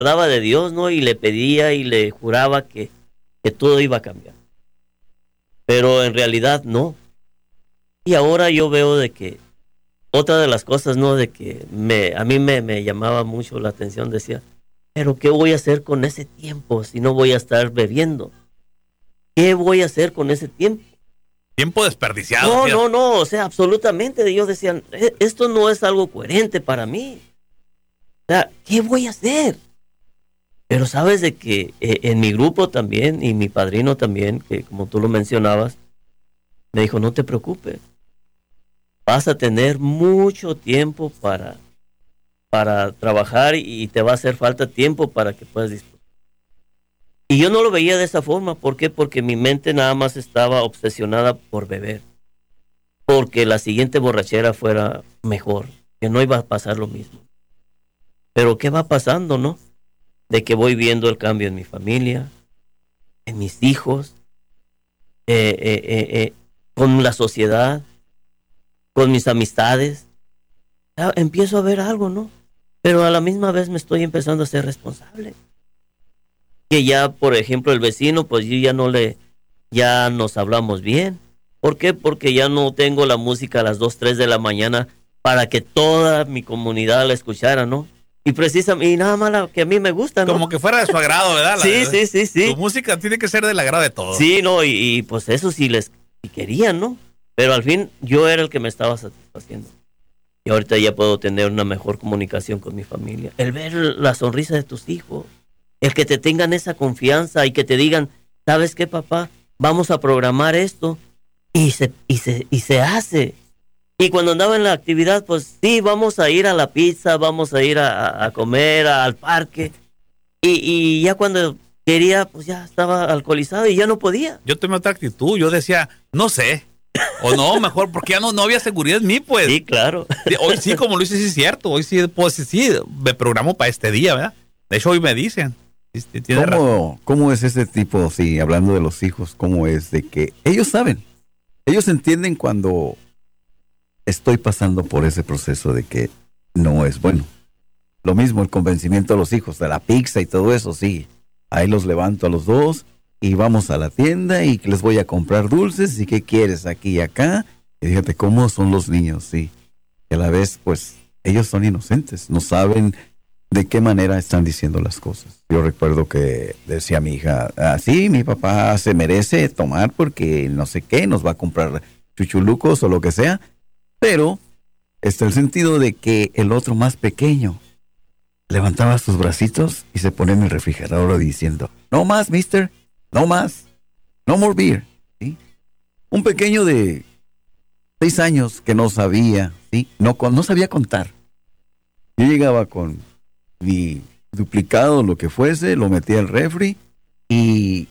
acordaba de Dios, ¿no? Y le pedía y le juraba que todo iba a cambiar. Pero en realidad no. Y ahora yo veo de que otra de las cosas, ¿no? De que a mí me llamaba mucho la atención, decía, pero ¿qué voy a hacer con ese tiempo si no voy a estar bebiendo? ¿Qué voy a hacer con ese tiempo? Tiempo desperdiciado. No, o sea, absolutamente. Ellos decían, esto no es algo coherente para mí. O sea, ¿qué voy a hacer? Pero sabes de que en mi grupo también, y mi padrino también, que como tú lo mencionabas, me dijo, no te preocupes, vas a tener mucho tiempo para trabajar y te va a hacer falta tiempo para que puedas disfrutar. Y yo no lo veía de esa forma. ¿Por qué? Porque mi mente nada más estaba obsesionada por beber. Porque la siguiente borrachera fuera mejor, que no iba a pasar lo mismo. Pero ¿qué va pasando, no? De que voy viendo el cambio en mi familia, en mis hijos, con la sociedad, con mis amistades. Ya empiezo a ver algo, ¿no? Pero a la misma vez me estoy empezando a ser responsable. Que ya, por ejemplo, el vecino, pues yo ya nos hablamos bien. ¿Por qué? Porque ya no tengo la música a las 2, 3 de la mañana para que toda mi comunidad la escuchara, ¿no? Y precisamente, y nada más que a mí me gusta, ¿no? Como que fuera de su agrado, ¿verdad? Sí. Tu música tiene que ser del agrado de todos. Sí, no, y pues eso sí sí querían, ¿no? Pero al fin yo era el que me estaba satisfaciendo. Y ahorita ya puedo tener una mejor comunicación con mi familia. El ver la sonrisa de tus hijos, el que te tengan esa confianza y que te digan, ¿sabes qué, papá? Vamos a programar esto. Y se hace. Y cuando andaba en la actividad, pues sí, vamos a ir a la pizza, vamos a ir a comer al parque. Y ya cuando quería, pues ya estaba alcoholizado y ya no podía. Yo tomé otra actitud, yo decía, no sé. O no, mejor, porque ya no había seguridad en mí, pues. Sí, claro. Hoy sí, como lo hice, sí es cierto. Hoy sí, pues sí, me programo para este día, ¿verdad? De hecho, hoy me dicen. ¿Cómo es ese tipo, sí, hablando de los hijos, cómo es de que ellos saben, ellos entienden cuando estoy pasando por ese proceso de que no es bueno? Lo mismo el convencimiento de los hijos, de la pizza y todo eso, sí. Ahí los levanto a los dos y vamos a la tienda y les voy a comprar dulces y qué quieres aquí y acá. Y fíjate cómo son los niños, sí. Y a la vez, pues, ellos son inocentes, no saben de qué manera están diciendo las cosas. Yo recuerdo que decía mi hija, sí, mi papá se merece tomar porque no sé qué, nos va a comprar chuchulucos o lo que sea, pero está el sentido de que el otro más pequeño levantaba sus bracitos y se ponía en el refrigerador diciendo, no más, mister, no más, no more beer, ¿sí? Un pequeño de 6 años que no sabía, ¿sí? No sabía contar. Yo llegaba con mi duplicado, lo que fuese, lo metía al refri y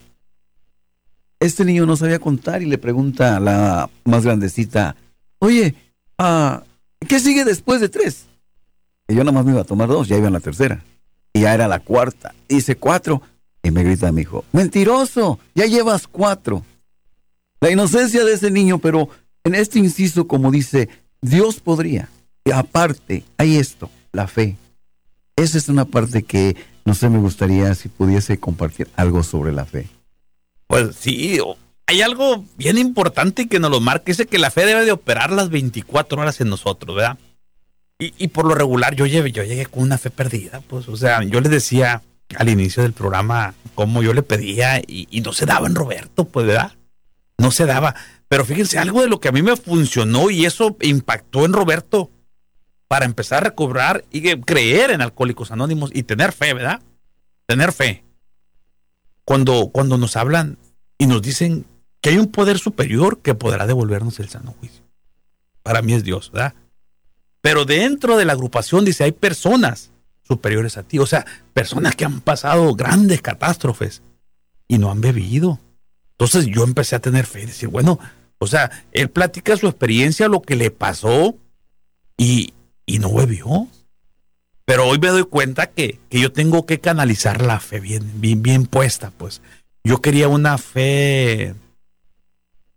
este niño no sabía contar y le pregunta a la más grandecita, oye, ¿qué sigue después de 3? Y yo nada más me iba a tomar 2, ya iba en la tercera. Y ya era la cuarta. Dice 4. Y me grita mi hijo, mentiroso, ya llevas 4. La inocencia de ese niño, pero en este inciso, como dice, Dios podría. Y aparte, hay esto, la fe. Esa es una parte que, no sé, me gustaría si pudiese compartir algo sobre la fe. Pues sí, hay algo bien importante que nos lo marca, dice que la fe debe de operar las 24 horas en nosotros, ¿verdad? Y por lo regular yo llegué con una fe perdida, pues, o sea, yo les decía al inicio del programa cómo yo le pedía y no se daba en Roberto, pues, ¿verdad? No se daba, pero fíjense, algo de lo que a mí me funcionó y eso impactó en Roberto para empezar a recobrar y creer en Alcohólicos Anónimos y tener fe, ¿verdad? Tener fe. Cuando nos hablan y nos dicen que hay un poder superior que podrá devolvernos el sano juicio. Para mí es Dios, ¿verdad? Pero dentro de la agrupación dice, hay personas superiores a ti, o sea, personas que han pasado grandes catástrofes y no han bebido. Entonces yo empecé a tener fe y decir, bueno, o sea, él platica su experiencia, lo que le pasó y no bebió. Pero hoy me doy cuenta que yo tengo que canalizar la fe bien puesta, pues. Yo quería una fe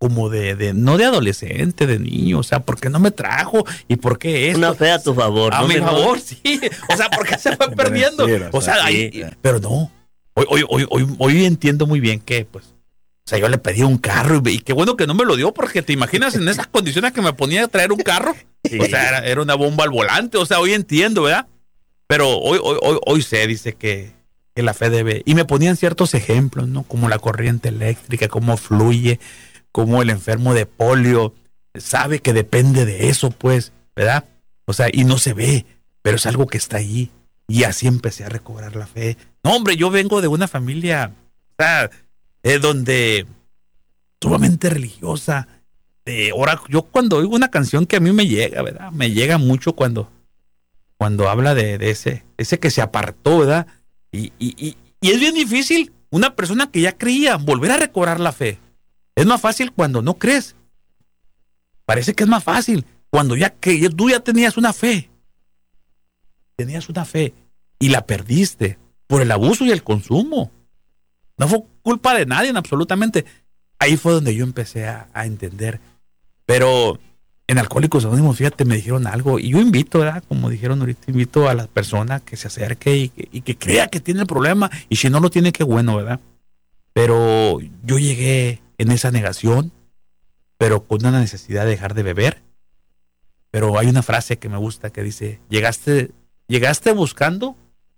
como no de adolescente, de niño, o sea, ¿por qué no me trajo? ¿Y por qué esto? Una fe a tu favor. A mi favor, sí. O sea, ¿por qué se fue perdiendo? O sea, pero no. Hoy entiendo muy bien que, pues, o sea, yo le pedí un carro y qué bueno que no me lo dio, porque te imaginas en esas condiciones que me ponía a traer un carro. Sí. O sea, era una bomba al volante. O sea, hoy entiendo, ¿verdad? Pero hoy sé, dice que la fe debe. Y me ponían ciertos ejemplos, ¿no? Como la corriente eléctrica, cómo fluye, cómo el enfermo de polio sabe que depende de eso, pues, ¿verdad? O sea, y no se ve, pero es algo que está ahí. Y así empecé a recobrar la fe. No, hombre, yo vengo de una familia, o sea, donde sumamente religiosa. Ahora, yo cuando oigo una canción que a mí me llega, ¿verdad? Me llega mucho cuando habla de ese que se apartó, ¿verdad? Y es bien difícil una persona que ya creía volver a recobrar la fe. Es más fácil cuando no crees. Parece que es más fácil cuando tú ya tenías una fe. Tenías una fe y la perdiste por el abuso y el consumo. No fue culpa de nadie, absolutamente. Ahí fue donde yo empecé a entender. Pero en Alcohólicos Anónimos, fíjate, me dijeron algo. Y yo invito, ¿verdad? Como dijeron ahorita, invito a la persona que se acerque y que crea que tiene el problema. Y si no lo tiene, qué bueno, ¿verdad? Pero yo llegué en esa negación, pero con una necesidad de dejar de beber. Pero hay una frase que me gusta que dice, llegaste buscando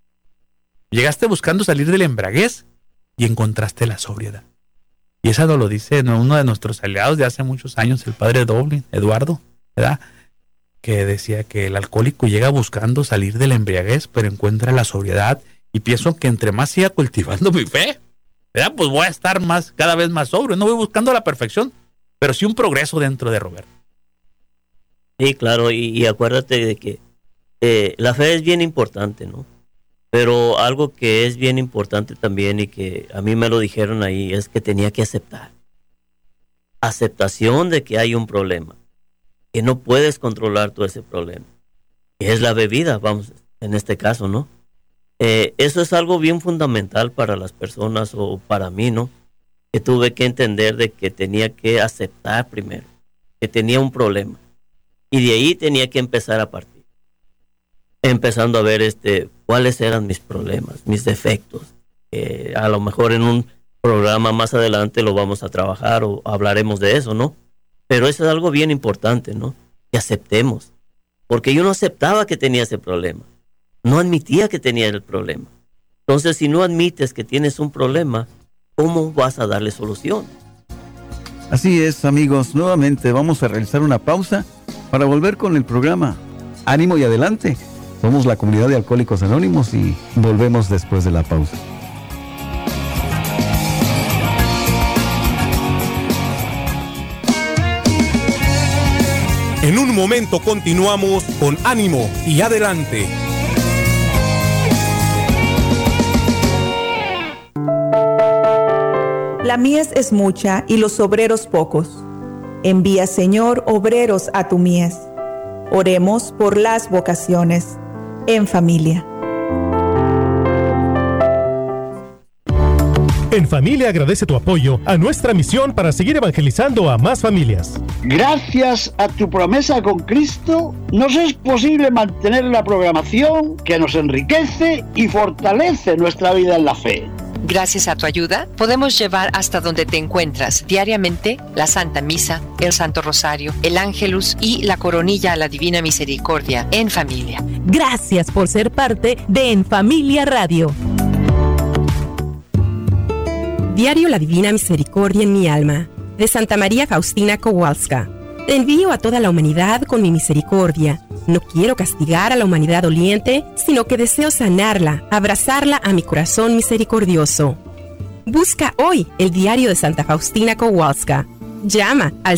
salir de la embriaguez y encontraste la sobriedad. Y esa nos lo dice uno de nuestros aliados de hace muchos años, el padre Dublin, Eduardo, ¿verdad? Que decía que el alcohólico llega buscando salir de la embriaguez, pero encuentra la sobriedad. Y pienso que entre más siga cultivando mi fe, ¿verdad? Pues voy a estar cada vez más sobrio. No voy buscando la perfección, pero sí un progreso dentro de Roberto. Sí, claro, y acuérdate de que la fe es bien importante, ¿no? Pero algo que es bien importante también y que a mí me lo dijeron ahí es que tenía que aceptar. Aceptación de que hay un problema, que no puedes controlar todo ese problema. Que es la bebida, vamos, en este caso, ¿no? Eso es algo bien fundamental para las personas o para mí, ¿no? Que tuve que entender de que tenía que aceptar primero, que tenía un problema. Y de ahí tenía que empezar a partir. Empezando a ver cuáles eran mis problemas, mis defectos. A lo mejor en un programa más adelante lo vamos a trabajar o hablaremos de eso, ¿no? Pero eso es algo bien importante, ¿no? Que aceptemos. Porque yo no aceptaba que tenía ese problema. No admitía que tenía el problema. Entonces, si no admites que tienes un problema, ¿cómo vas a darle solución? Así es, amigos. Nuevamente vamos a realizar una pausa para volver con el programa. Ánimo y adelante. Somos la comunidad de Alcohólicos Anónimos y volvemos después de la pausa. En un momento continuamos con Ánimo y adelante. La mies es mucha y los obreros pocos. Envía, Señor, obreros a tu mies. Oremos por las vocaciones en familia. En Familia agradece tu apoyo a nuestra misión para seguir evangelizando a más familias. Gracias a tu promesa con Cristo, nos es posible mantener la programación que nos enriquece y fortalece nuestra vida en la fe. Gracias a tu ayuda, podemos llevar hasta donde te encuentras diariamente la Santa Misa, el Santo Rosario, el Ángelus y la Coronilla a la Divina Misericordia en familia. Gracias por ser parte de En Familia Radio. Diario La Divina Misericordia en mi alma, de Santa María Faustina Kowalska. Te envío a toda la humanidad con mi misericordia. No quiero castigar a la humanidad doliente, sino que deseo sanarla, abrazarla a mi corazón misericordioso. Busca hoy el diario de Santa Faustina Kowalska. Llama al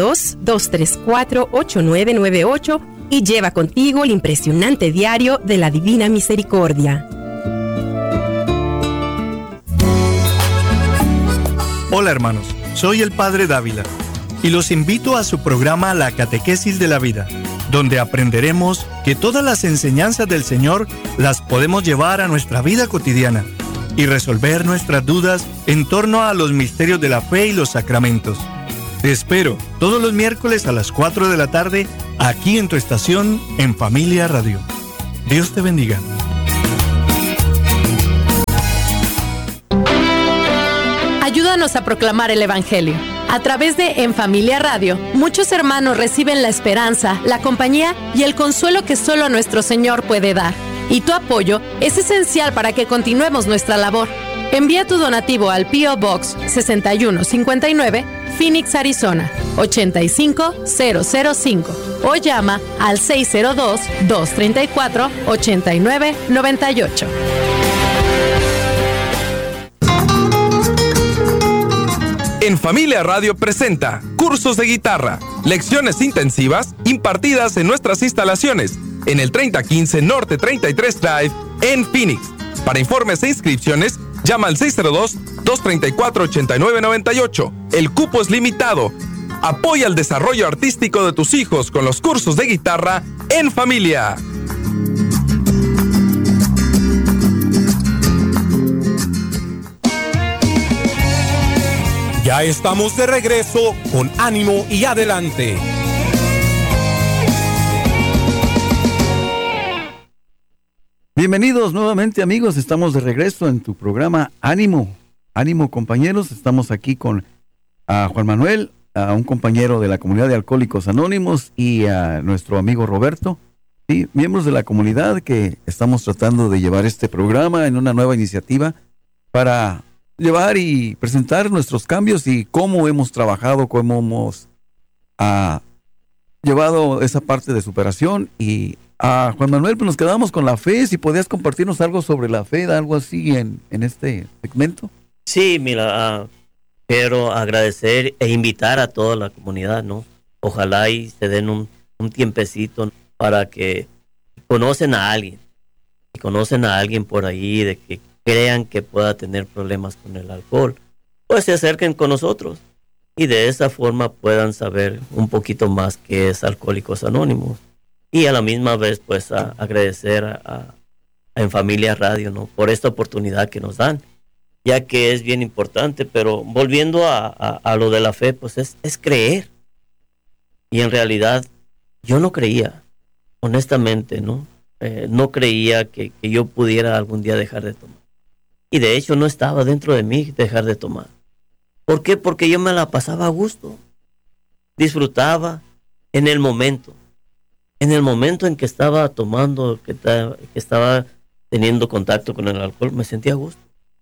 602-234-8998 y lleva contigo el impresionante diario de la Divina Misericordia. Hola hermanos, soy el Padre Dávila y los invito a su programa La Catequesis de la Vida, donde aprenderemos que todas las enseñanzas del Señor las podemos llevar a nuestra vida cotidiana y resolver nuestras dudas en torno a los misterios de la fe y los sacramentos. Te espero todos los miércoles a las 4 de la tarde aquí en tu estación en Familia Radio. Dios te bendiga. Ayúdanos a proclamar el Evangelio. A través de En Familia Radio, muchos hermanos reciben la esperanza, la compañía y el consuelo que solo nuestro Señor puede dar. Y tu apoyo es esencial para que continuemos nuestra labor. Envía tu donativo al P.O. Box 6159, Phoenix, Arizona 85005 o llama al 602-234-8998. En Familia Radio presenta cursos de guitarra, lecciones intensivas impartidas en nuestras instalaciones en el 3015 Norte 33 Drive en Phoenix. Para informes e inscripciones, llama al 602-234-8998. El cupo es limitado. Apoya el desarrollo artístico de tus hijos con los cursos de guitarra en familia. Ya estamos de regreso con Ánimo y Adelante. Bienvenidos nuevamente, amigos. Estamos de regreso en tu programa Ánimo. Ánimo, compañeros. Estamos aquí con Juan Manuel, a un compañero de la comunidad de Alcohólicos Anónimos, y a nuestro amigo Roberto, ¿sí? Miembros de la comunidad que estamos tratando de llevar este programa en una nueva iniciativa para llevar y presentar nuestros cambios y cómo hemos trabajado, cómo hemos llevado esa parte de superación. Y Juan Manuel, pues nos quedamos con la fe. Si podías compartirnos algo sobre la fe, algo así en este segmento. Sí, mira, quiero agradecer e invitar a toda la comunidad, ¿no? Ojalá y se den un tiempecito para que conocen a alguien por ahí de que crean que pueda tener problemas con el alcohol, pues se acerquen con nosotros y de esa forma puedan saber un poquito más qué es Alcohólicos Anónimos. Y a la misma vez, pues, agradecer a En Familia Radio, ¿no? Por esta oportunidad que nos dan, ya que es bien importante. Pero volviendo a lo de la fe, pues es creer. Y en realidad, yo no creía, honestamente, ¿no? No creía que yo pudiera algún día dejar de tomar. Y de hecho no estaba dentro de mí dejar de tomar. ¿Por qué? Porque yo me la pasaba a gusto. Disfrutaba en el momento. En el momento en que estaba tomando, que estaba teniendo contacto con el alcohol, me sentía a gusto.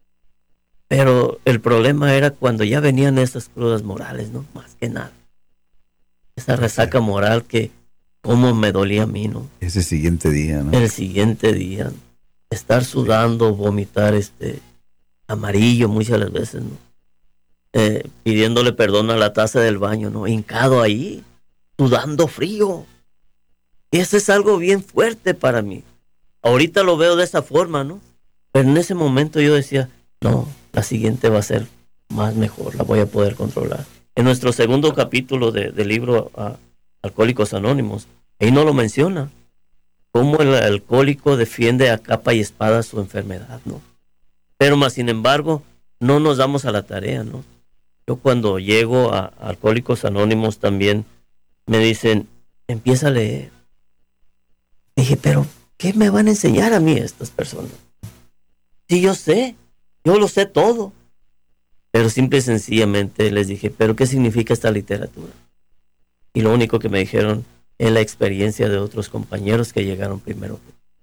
Pero el problema era cuando ya venían esas crudas morales, ¿no? Más que nada. Esa resaca moral que cómo me dolía a mí, ¿no? Ese siguiente día, ¿no? El siguiente día. Estar sudando, vomitar amarillo muchas las veces, ¿no? Pidiéndole perdón a la taza del baño, ¿no? Hincado ahí, sudando frío. Eso es algo bien fuerte para mí. Ahorita lo veo de esa forma, ¿no? Pero en ese momento yo decía, no, la siguiente va a ser más mejor, la voy a poder controlar. En nuestro segundo capítulo del libro Alcohólicos Anónimos, ahí no lo menciona. Cómo el alcohólico defiende a capa y espada su enfermedad, ¿no? Pero más sin embargo, no nos damos a la tarea, ¿no? Yo cuando llego a Alcohólicos Anónimos también me dicen, empieza a leer. Dije, pero ¿qué me van a enseñar a mí estas personas? Sí, yo lo sé todo. Pero simple y sencillamente les dije, ¿pero qué significa esta literatura? Y lo único que me dijeron es la experiencia de otros compañeros que llegaron primero.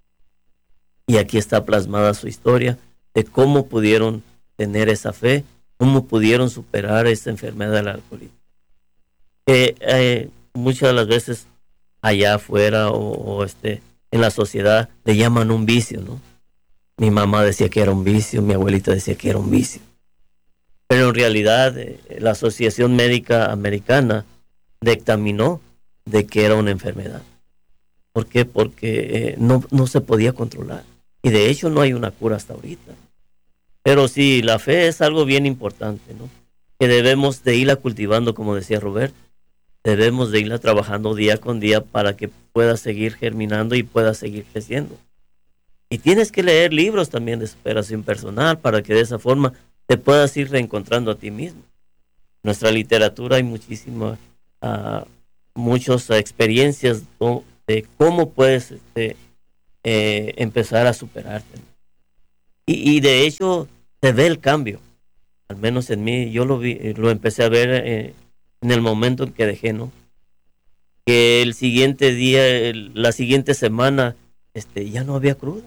Y aquí está plasmada su historia de cómo pudieron tener esa fe, cómo pudieron superar esta enfermedad del alcoholismo. Muchas de las veces allá afuera o en la sociedad le llaman un vicio, ¿no? Mi mamá decía que era un vicio, mi abuelita decía que era un vicio. Pero en realidad la Asociación Médica Americana dictaminó de que era una enfermedad. ¿Por qué? Porque no se podía controlar. Y de hecho no hay una cura hasta ahorita. Pero sí, la fe es algo bien importante, ¿no? Que debemos de irla cultivando, como decía Roberto. Debemos de irla trabajando día con día para que pueda seguir germinando y pueda seguir creciendo. Y tienes que leer libros también de superación personal para que de esa forma te puedas ir reencontrando a ti mismo. nuestra literatura hay muchas experiencias de cómo puedes empezar a superarte. Y de hecho se ve el cambio, al menos en mí. Yo lo empecé a ver en el momento en que dejé, ¿no? Que el siguiente día, la siguiente semana, ya no había cruda.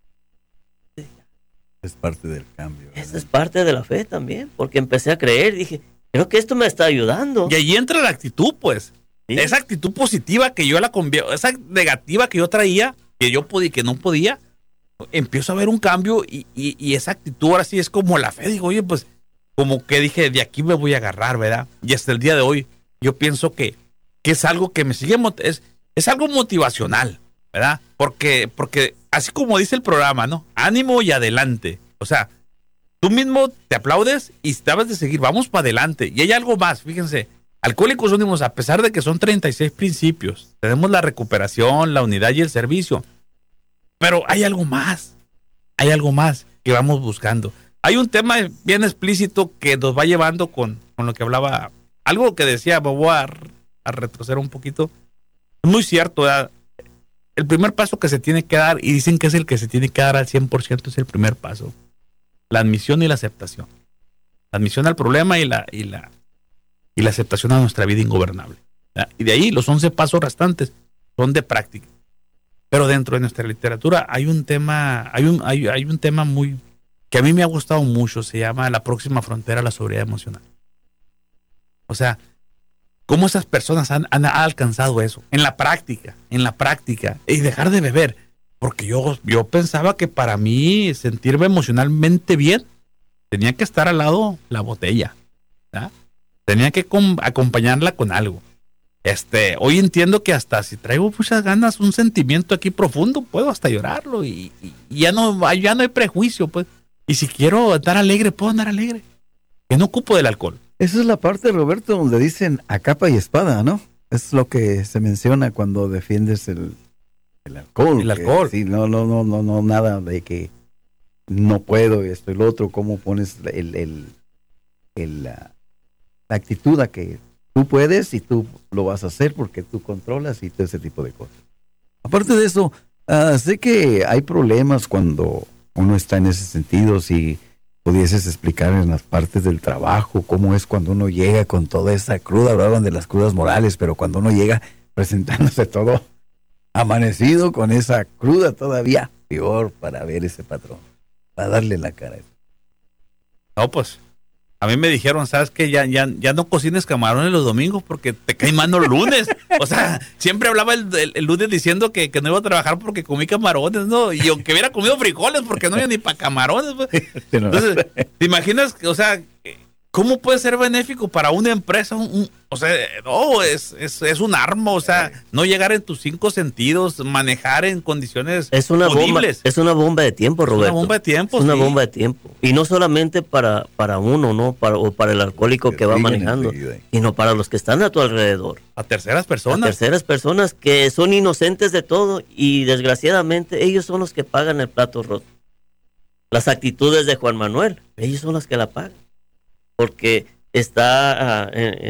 Es parte del cambio, ¿verdad? Esa es parte de la fe también, porque empecé a creer, dije, creo que esto me está ayudando. Y ahí entra la actitud, pues. ¿Sí? Esa actitud positiva que yo la convierto, esa negativa que yo traía, que yo podía, que no podía, empiezo a ver un cambio y esa actitud ahora sí es como la fe. Digo, oye, pues, como que dije, de aquí me voy a agarrar, ¿verdad? Y hasta el día de hoy, yo pienso que es algo que me sigue, es algo motivacional, ¿verdad? Porque así como dice el programa, ¿no? Ánimo y adelante. O sea, tú mismo te aplaudes y sabes de seguir, vamos para adelante. Y hay algo más, fíjense, Alcohólicos Anónimos, a pesar de que son 36 principios, tenemos la recuperación, la unidad y el servicio, pero hay algo más que vamos buscando. Hay un tema bien explícito que nos va llevando con lo que hablaba, algo que decía, me voy a retroceder un poquito. Es muy cierto, ¿verdad? El primer paso que se tiene que dar, y dicen que es el que se tiene que dar al 100%, es el primer paso. La admisión y la aceptación. La admisión al problema y la aceptación a nuestra vida ingobernable. ¿Verdad? Y de ahí los 11 pasos restantes son de práctica. Pero dentro de nuestra literatura hay un tema muy que a mí me ha gustado mucho, se llama La próxima frontera a la sobriedad emocional. O sea, cómo esas personas han alcanzado eso en la práctica, y dejar de beber. Porque yo pensaba que para mí sentirme emocionalmente bien tenía que estar al lado la botella, ¿verdad? Tenía que acompañarla con algo. Hoy entiendo que hasta si traigo muchas ganas, un sentimiento aquí profundo, puedo hasta llorarlo y ya no hay prejuicio, pues. Y si quiero andar alegre, puedo andar alegre. Que no ocupo del alcohol. Esa es la parte, Roberto, donde dicen a capa y espada, ¿no? Es lo que se menciona cuando defiendes el alcohol. El alcohol. Sí, no, nada de que no puedo y esto y lo otro. ¿Cómo pones la actitud a que tú puedes y tú lo vas a hacer porque tú controlas y todo ese tipo de cosas? Aparte de eso, sé que hay problemas cuando uno está en ese sentido. Si pudieses explicar en las partes del trabajo cómo es cuando uno llega con toda esa cruda, hablaban de las crudas morales, pero cuando uno llega presentándose todo amanecido con esa cruda todavía peor, para ver ese patrón, para darle la cara. No, pues a mí me dijeron, ¿sabes qué? Ya no cocines camarones los domingos porque te caen mal los lunes. O sea, siempre hablaba el lunes diciendo que no iba a trabajar porque comí camarones, ¿no? Y aunque hubiera comido frijoles porque no iba ni para camarones, pues. Entonces, ¿te imaginas? O sea, ¿cómo puede ser benéfico para una empresa? O sea, no, es un arma, o sea, no llegar en tus 5 sentidos, manejar en condiciones es una podibles. bomba, es una bomba de tiempo, Roberto. Es una bomba de tiempo, es una sí. bomba de tiempo. Y no solamente para uno, ¿no? O para el alcohólico que va manejando, sino para los que están a tu alrededor. A terceras personas. A terceras personas que son inocentes de todo y desgraciadamente ellos son los que pagan el plato roto. Las actitudes de Juan Manuel, ellos son los que la pagan. Porque está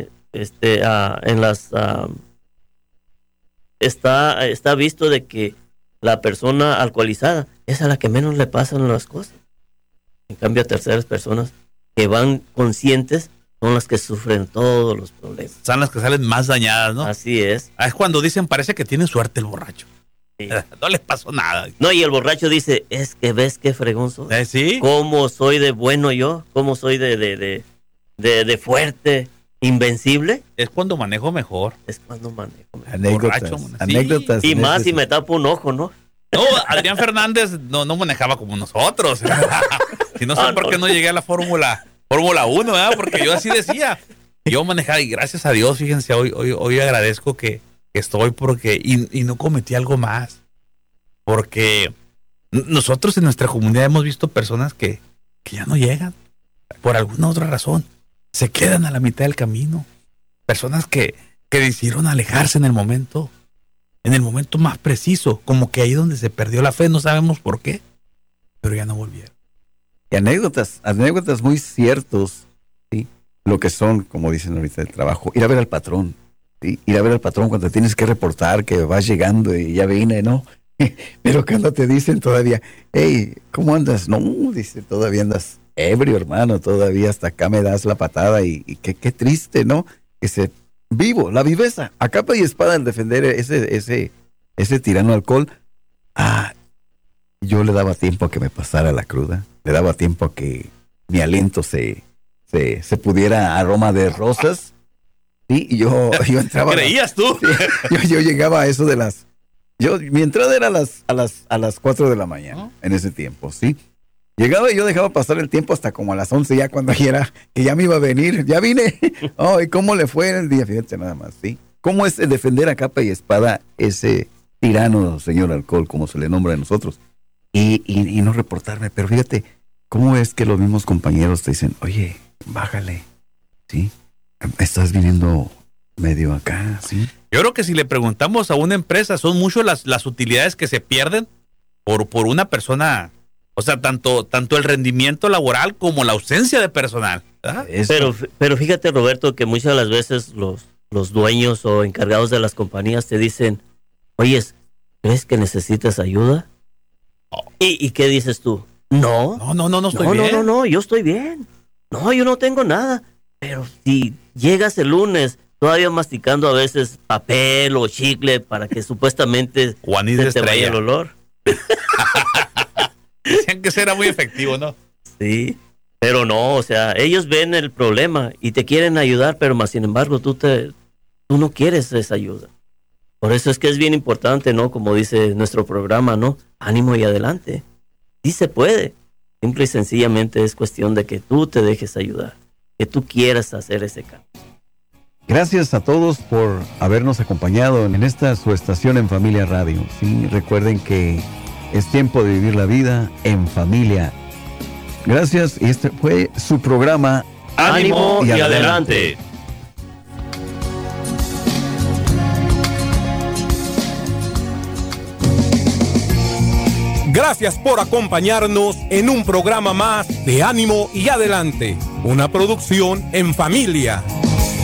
está visto de que la persona alcoholizada es a la que menos le pasan las cosas. En cambio, a terceras personas que van conscientes son las que sufren todos los problemas. Son las que salen más dañadas, ¿no? Así es. Es cuando dicen, parece que tiene suerte el borracho. Sí. No les pasó nada. No, y el borracho dice, es que ves qué fregón soy. ¿Sí? ¿Cómo soy de bueno yo? ¿Cómo soy de fuerte, invencible? Es cuando manejo mejor. Es cuando manejo mejor. Anécdotas. Y más si me tapo un ojo, ¿no? No, Adrián Fernández no manejaba como nosotros. Si no sé por qué no llegué a la Fórmula 1, ¿verdad? Porque yo así decía. Yo manejaba y gracias a Dios, fíjense, hoy agradezco que estoy porque y no cometí algo más. Porque nosotros en nuestra comunidad hemos visto personas que ya no llegan por alguna otra razón. Se quedan a la mitad del camino. Personas que decidieron alejarse en el momento más preciso, como que ahí donde se perdió la fe, no sabemos por qué, pero ya no volvieron. Y anécdotas muy ciertos, ¿sí? lo que son, como dicen ahorita, el trabajo, ir a ver al patrón, ¿sí? Ir a ver al patrón cuando tienes que reportar que vas llegando y ya vine, ¿no? Pero cuando te dicen todavía, hey, ¿cómo andas? No, dice, todavía andas ebrio, hermano, todavía hasta acá me das la patada y qué triste, ¿no? Vivo, la viveza, a capa y espada en defender ese tirano alcohol. Yo le daba tiempo a que me pasara la cruda, le daba tiempo a que mi aliento se pudiera aroma de rosas, ¿sí? Y yo entraba. ¿Creías tú? Yo llegaba a eso de mi entrada era a las 4 de la mañana, en ese tiempo, ¿sí? Llegaba y yo dejaba pasar el tiempo hasta como a las 11 ya cuando era que ya me iba a venir, ya vine. ¿Y cómo le fue en el día? Fíjate nada más, ¿sí? ¿Cómo es defender a capa y espada ese tirano, señor alcohol, como se le nombra a nosotros? Y no reportarme, pero fíjate, ¿cómo es que los mismos compañeros te dicen, oye, bájale, ¿sí? Estás viniendo medio acá, ¿sí? Yo creo que si le preguntamos a una empresa, son mucho las utilidades que se pierden por una persona, o sea, tanto el rendimiento laboral como la ausencia de personal, ¿verdad? Pero fíjate, Roberto, que muchas de las veces los dueños o encargados de las compañías te dicen, oye, ¿crees que necesitas ayuda? ¿Y qué dices tú? No estoy bien. No, yo estoy bien. No, yo no tengo nada. Pero si llegas el lunes todavía masticando a veces papel o chicle para que supuestamente se te vaya el olor. Decían que eso era muy efectivo, ¿no? Sí, pero no, o sea, ellos ven el problema y te quieren ayudar, pero más sin embargo tú no quieres esa ayuda. Por eso es que es bien importante, ¿no? Como dice nuestro programa, ¿no? Ánimo y adelante. Sí se puede. Simple y sencillamente es cuestión de que tú te dejes ayudar, que tú quieras hacer ese cambio. Gracias a todos por habernos acompañado en esta su estación en Familia Radio. Sí, recuerden que es tiempo de vivir la vida en familia. Gracias, y este fue su programa Ánimo y adelante. Gracias por acompañarnos en un programa más de Ánimo y Adelante, una producción en familia.